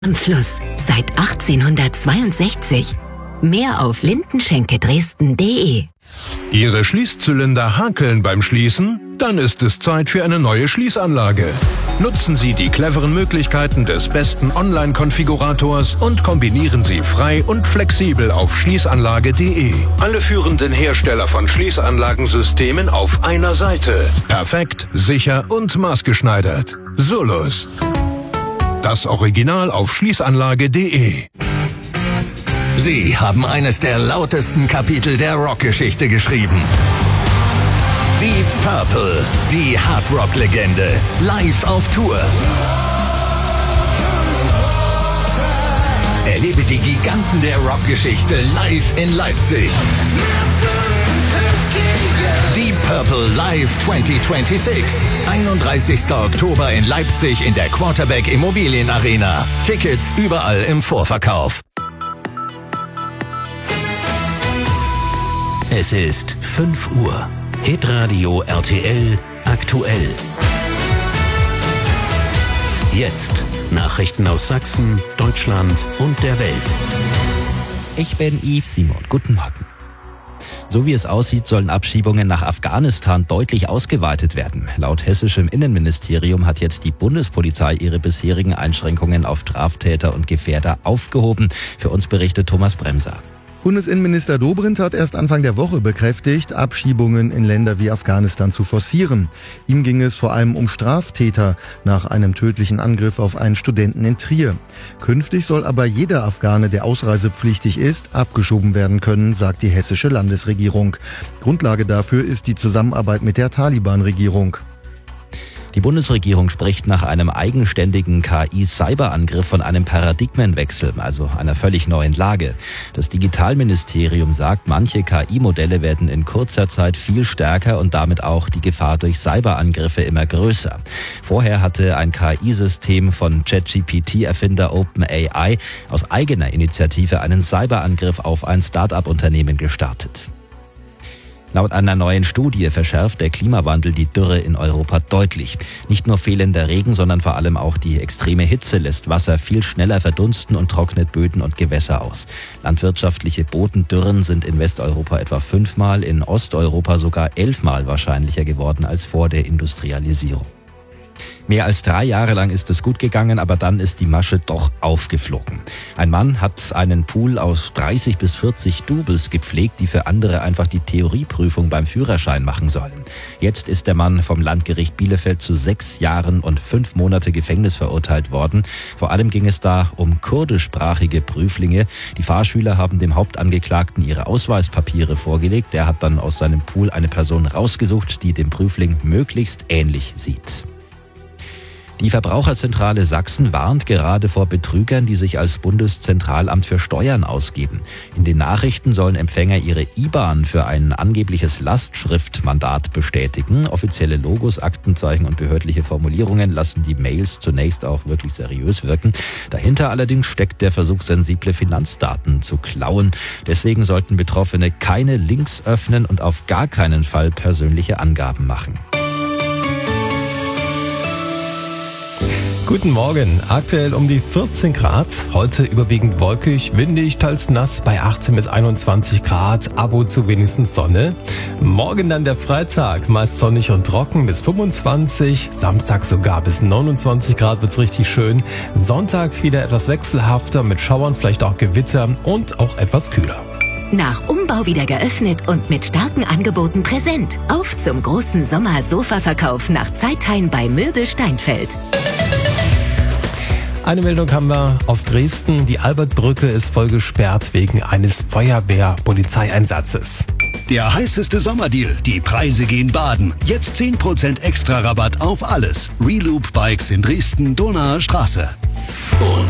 Am Fluss seit 1862. Mehr auf lindenschenke-dresden.de. Ihre Schließzylinder hakeln beim Schließen? Dann ist es Zeit für eine neue Schließanlage. Nutzen Sie die cleveren Möglichkeiten des besten Online-Konfigurators und kombinieren Sie frei und flexibel auf schließanlage.de. Alle führenden Hersteller von Schließanlagensystemen auf einer Seite. Perfekt, sicher und maßgeschneidert. Solus. Das Original auf schließanlage.de. Sie haben eines der lautesten Kapitel der Rockgeschichte geschrieben. Deep Purple, die Hardrock-Legende, live auf Tour. Erlebe die Giganten der Rockgeschichte live in Leipzig. Deep Purple Live 2026. 31. Oktober in Leipzig in der Quarterback Immobilienarena. Tickets überall im Vorverkauf. Es ist 5 Uhr. Hitradio RTL aktuell. Jetzt Nachrichten aus Sachsen, Deutschland und der Welt. Ich bin Yves Simon. Guten Morgen. So wie es aussieht, sollen Abschiebungen nach Afghanistan deutlich ausgeweitet werden. Laut hessischem Innenministerium hat jetzt die Bundespolizei ihre bisherigen Einschränkungen auf Straftäter und Gefährder aufgehoben. Für uns berichtet Thomas Bremser. Bundesinnenminister Dobrindt hat erst Anfang der Woche bekräftigt, Abschiebungen in Länder wie Afghanistan zu forcieren. Ihm ging es vor allem um Straftäter nach einem tödlichen Angriff auf einen Studenten in Trier. Künftig soll aber jeder Afghane, der ausreisepflichtig ist, abgeschoben werden können, sagt die hessische Landesregierung. Grundlage dafür ist die Zusammenarbeit mit der Taliban-Regierung. Die Bundesregierung spricht nach einem eigenständigen KI-Cyberangriff von einem Paradigmenwechsel, also einer völlig neuen Lage. Das Digitalministerium sagt, manche KI-Modelle werden in kurzer Zeit viel stärker und damit auch die Gefahr durch Cyberangriffe immer größer. Vorher hatte ein KI-System von ChatGPT-Erfinder OpenAI aus eigener Initiative einen Cyberangriff auf ein Start-up-Unternehmen gestartet. Laut einer neuen Studie verschärft der Klimawandel die Dürre in Europa deutlich. Nicht nur fehlender Regen, sondern vor allem auch die extreme Hitze lässt Wasser viel schneller verdunsten und trocknet Böden und Gewässer aus. Landwirtschaftliche Bodendürren sind in Westeuropa etwa 5-mal, in Osteuropa sogar 11-mal wahrscheinlicher geworden als vor der Industrialisierung. Mehr als 3 Jahre lang ist es gut gegangen, aber dann ist die Masche doch aufgeflogen. Ein Mann hat einen Pool aus 30 bis 40 Doubles gepflegt, die für andere einfach die Theorieprüfung beim Führerschein machen sollen. Jetzt ist der Mann vom Landgericht Bielefeld zu 6 Jahren und 5 Monate Gefängnis verurteilt worden. Vor allem ging es da um kurdischsprachige Prüflinge. Die Fahrschüler haben dem Hauptangeklagten ihre Ausweispapiere vorgelegt. Der hat dann aus seinem Pool eine Person rausgesucht, die dem Prüfling möglichst ähnlich sieht. Die Verbraucherzentrale Sachsen warnt gerade vor Betrügern, die sich als Bundeszentralamt für Steuern ausgeben. In den Nachrichten sollen Empfänger ihre IBAN für ein angebliches Lastschriftmandat bestätigen. Offizielle Logos, Aktenzeichen und behördliche Formulierungen lassen die Mails zunächst auch wirklich seriös wirken. Dahinter allerdings steckt der Versuch, sensible Finanzdaten zu klauen. Deswegen sollten Betroffene keine Links öffnen und auf gar keinen Fall persönliche Angaben machen. Guten Morgen. Aktuell um die 14 Grad. Heute überwiegend wolkig, windig, teils nass bei 18 bis 21 Grad. Ab und zu wenigstens Sonne. Morgen dann der Freitag. Meist sonnig und trocken bis 25. Samstag sogar bis 29 Grad wird's richtig schön. Sonntag wieder etwas wechselhafter mit Schauern, vielleicht auch Gewitter und auch etwas kühler. Nach Umbau wieder geöffnet und mit starken Angeboten präsent. Auf zum großen Sommer-Sofa-Verkauf nach Zeithain bei Möbel Steinfeld. Eine Meldung haben wir aus Dresden. Die Albertbrücke ist voll gesperrt wegen eines Feuerwehr-Polizeieinsatzes. Der heißeste Sommerdeal. Die Preise gehen baden. Jetzt 10% extra Rabatt auf alles. Reloop Bikes in Dresden, Donauer Straße. Und